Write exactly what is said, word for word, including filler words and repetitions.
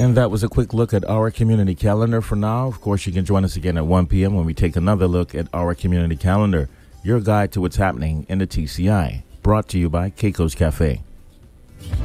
And that was a quick look at our community calendar for now. Of course, you can join us again at one p.m. when we take another look at our community calendar, your guide to what's happening in the T C I. Brought to you by Keiko's Cafe.